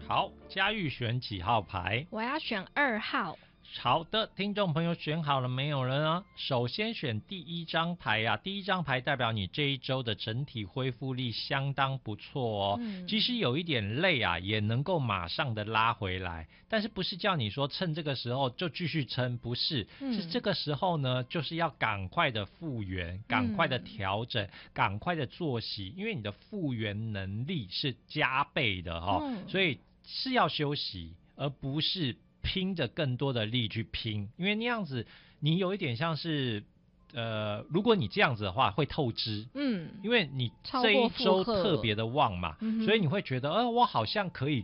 好，嘉玉选几号牌？ 我要选2号。 好的，听众朋友选好了没有呢？首先选第一张牌啊，第一张牌代表你这一周的整体恢复力相当不错哦。即使有一点累啊，也能够马上的拉回来。但是不是叫你说趁这个时候就继续撑，不是，是这个时候呢，就是要赶快的复原，赶快的调整，赶快的作息，因为你的复原能力是加倍的所以是要休息，而不是拼着更多的力去拼，因为那样子你有一点像是如果你这样子的话会透支，因为你这一周特别的旺嘛，所以你会觉得我好像可以